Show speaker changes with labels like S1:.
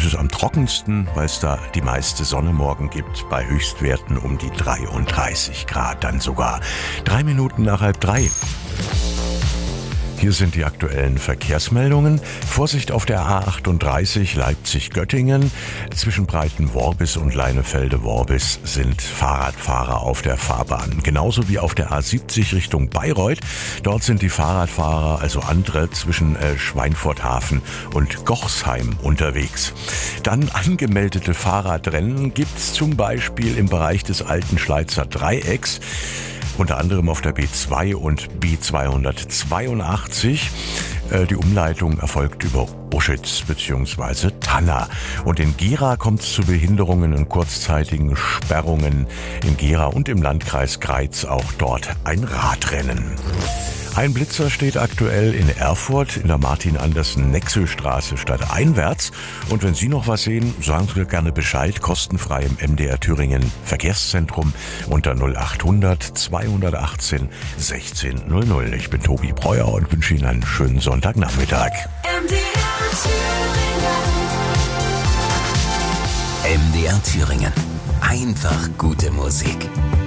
S1: es am trockensten, weil es da die meiste Sonne morgen gibt, bei Höchstwerten um die 33 Grad, dann sogar 3 Minuten nach 2:30. Hier sind die aktuellen Verkehrsmeldungen. Vorsicht auf der A38 Leipzig-Göttingen. Zwischen Breiten-Worbis und Leinefelde-Worbis sind Fahrradfahrer auf der Fahrbahn. Genauso wie auf der A70 Richtung Bayreuth. Dort sind die Fahrradfahrer, also andere, zwischen Schweinfurthafen und Gochsheim unterwegs. Dann angemeldete Fahrradrennen gibt's zum Beispiel im Bereich des alten Schleizer Dreiecks. Unter anderem auf der B2 und B282. Die Umleitung erfolgt über Uschitz bzw. Tanna. Und in Gera kommt es zu Behinderungen und kurzzeitigen Sperrungen. In Gera und im Landkreis Greiz auch dort ein Radrennen. Ein Blitzer steht aktuell in Erfurt in der Martin-Andersen-Nexel-Straße stadteinwärts. Und wenn Sie noch was sehen, sagen Sie gerne Bescheid. Kostenfrei im MDR Thüringen Verkehrszentrum unter 0800 218 1600. Ich bin Tobi Breuer und wünsche Ihnen einen schönen Sonntagnachmittag.
S2: MDR Thüringen. Einfach gute Musik.